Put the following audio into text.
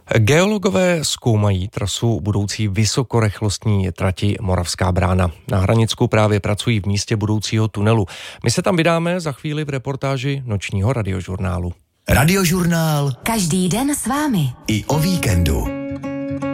Geologové zkoumají trasu budoucí vysokorychlostní trati Moravská Brána. Na Hranicku právě pracují v místě budoucího tunelu. My se tam vydáme za chvíli v reportáži nočního radiožurnálu. Radiožurnál. Každý den s vámi. I o víkendu.